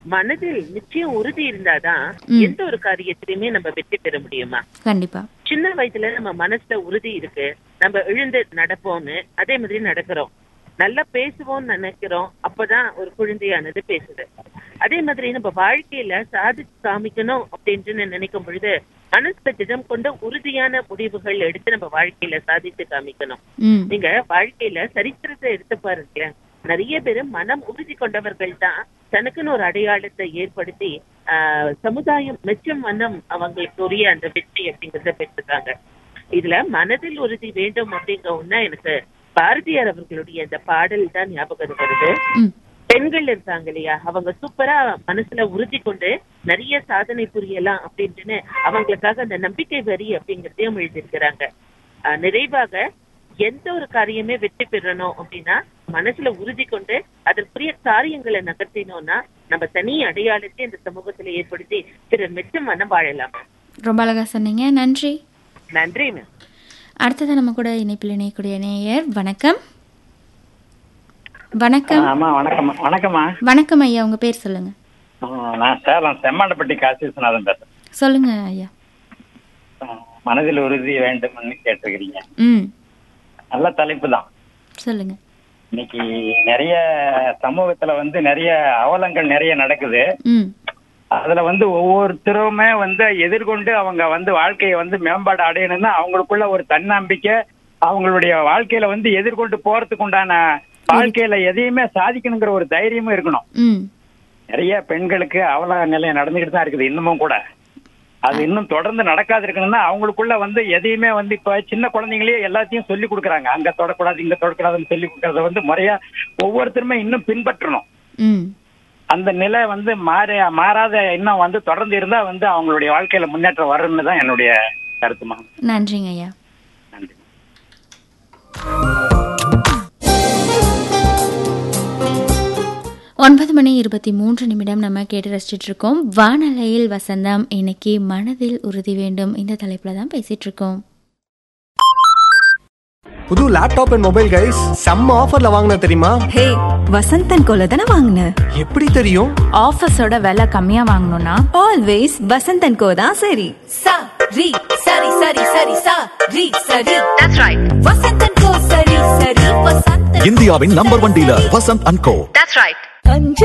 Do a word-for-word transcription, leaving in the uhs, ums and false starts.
மனதில் நிச்சயம் உறுதி இருந்தாதான் எந்த ஒரு காரியத்திலுமே நம்ம வெற்றி பெற முடியுமா? கண்டிப்பா. சின்ன வயசுல நம்ம மனசுல உறுதி இருக்கு, நம்ம எழுந்து நடப்போம்னு, அதே மாதிரி நடக்கிறோம். நல்லா பேசுவோம்னு நினைக்கிறோம், அப்பதான் ஒரு குழந்தையானது பேசுது. அதே மாதிரி நம்ம வாழ்க்கையில சாதிச்சு காமிக்கணும் அப்படின்னு நினைக்கும் பொழுது மனசுல திடம் கொண்ட உறுதியான முடிவுகள் எடுத்து நம்ம வாழ்க்கையில சாதித்து காமிக்கணும். நீங்க வாழ்க்கையில சரித்திரத்தை எடுத்து பாருங்க, நிறைய பேரு மனம் உறுதி கொண்டவர்கள் தான் தனக்குன்னு ஒரு அடையாளத்தை ஏற்படுத்தி ஆஹ் சமுதாயம் மெச்சம் மனம் அவங்களுக்கு உரிய அந்த வெற்றி அப்படிங்கறத பெற்றுட்டாங்க. இதுல மனதில் உறுதி வேண்டும் அப்படிங்கிற ஒண்ணா எனக்கு பாரதியார் அவர்களுடைய இந்த பாடல் தான் ஞாபகம் வருது. பெண்கள் இருக்காங்க இல்லையா, அவங்க சூப்பரா மனசுல உறுதி கொண்டு நிறைய சாதனை புரியலாம் அப்படின்ட்டுன்னு அவங்களுக்காக அந்த நம்பிக்கை வரி அப்படிங்கறதையும் எழுதியிருக்கிறாங்க. ஆஹ் நிறைவாக எந்த ஒரு காரியமே வெற்றி பெறணும் அப்படின்னா மனசுல உறுதி கொண்டு அதற்குரிய காரியங்களை நகர்த்தினோம்னா நம்ம தனி அடையாளத்தை இந்த சமூகத்துல ஏற்படுத்தி பிறர் மெச்சம் மனம் வாழலாம். ரொம்ப அழகா சொன்னீங்க, நன்றி. நன்றி மேம். அடுத்தது நம்ம கூட இணைப்பில் இணையக்கூடிய நேயர். வணக்கம். வணக்கம். வணக்கம். வணக்கம்மா. வணக்கம் ஐயா, உங்க பேர் சொல்லுங்க. நான் சேலம் செம்மாண்டப்பட்டி காசி விஸ்வநாதன் பேசுறேன். சொல்லுங்க ஐயா. மனதில் உறுதி வேண்டும் கேட்டிருக்கிறீங்க. ம், நல்ல தலைப்பு தான். சொல்லுங்க. இன்னைக்கு நிறைய சமூகத்துல வந்து நிறைய அவலங்கள் நிறைய நடக்குது. ம், அதுல வந்து ஒவ்வொருத்தருமே வந்து எதிர்கொண்டு அவங்க வந்து வாழ்க்கையை வந்து மேம்பாடு அடையணும்னா அவங்களுக்குள்ள ஒரு தன்னம்பிக்கை, அவங்களுடைய வாழ்க்கையில வந்து எதிர்கொண்டு போறதுக்கு உண்டான வாழ்க்கையில எதையுமே சாதிக்கணுங்கிற ஒரு தைரியமும் இருக்கணும். நிறைய பெண்களுக்கு அவல நிலை நடந்துகிட்டு தான் இருக்குது இன்னமும் கூட. அது இன்னும் தொடர்ந்து நடக்காது இருக்கணும்னா அவங்களுக்குள்ள வந்து எதையுமே வந்து இப்ப சின்ன குழந்தைங்களே எல்லாத்தையும் சொல்லி கொடுக்குறாங்க. அங்க தொடக்கூடாது இங்க தொடக்கூடாதுன்னு சொல்லி கொடுக்கறத வந்து முறையா ஒவ்வொருத்தருமே இன்னும் பின்பற்றணும். அந்த நிலை வந்து மாற மாறாத இன்னும் வந்து தொடர்ந்து இருந்தா வந்து அவங்களுடைய வாழ்க்கையில முன்னேற்றம் வரும்னு தான் என்னுடைய கருத்துமா. நன்றிங்க ஐயா. நன்றி. ஒன்பது மணி இருபத்தி மூன்று நிமிடம் நம்ம கேட்டு ரசிச்சுட்டு இருக்கோம். வானலையில் வசந்தம். இன்னைக்கு மனதில் உறுதி வேண்டும் இந்த தலைப்புல தான் பேசிட்டு இருக்கோம். புது லேப்டாப் அண்ட் மொபைல் கைஸ் செம்ம ஆஃபர்ல வாங்குன தெரியுமா? ஹே, வசந்தன் கோல தான வாங்குன. எப்படி தெரியும்? ஆஃபர்ஸோட விலை கம்மியா வாங்கணும்னா ஆல்வேஸ் வசந்தன் கோ தான் சரி. சா ரி சரி சரி சரி சா ரி சரி. That's right. வசந்தன் கோ சரி சரி வசந்தன். இந்தியாவின் number one dealer Vasanth and go. That's right. அஞ்சு